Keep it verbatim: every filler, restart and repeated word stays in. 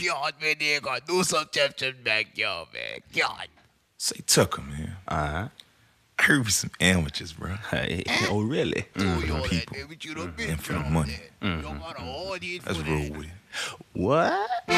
God, man, they ain't gonna do some chef in the backyard, man. God. Say Tucker, man. Uh-huh. I heard some amateurs, bro. Hey. Oh, really? Do For all the that, people. man, but you done been And for the done money. that. You don't got an audience Let's for roll that. with it. What?